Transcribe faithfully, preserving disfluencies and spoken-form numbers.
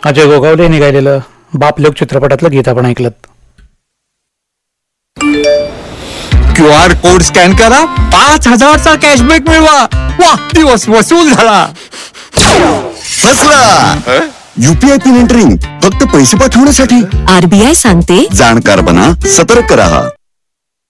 अजय गोगावले निघालेलं बाप लोक चित्रपटातलं गीत आपण ऐकलं. क्यू आर कोड स्कॅन करा, पाच हजारचा कॅशबॅक मिळवा. वा, दिवस वसूल झाला. फसला. युपीआय पिन एंटरिंग फक्त पैसे पाठवण्यासाठी. आरबीआय सांगते, जाणकार बना, सतर्क रहा.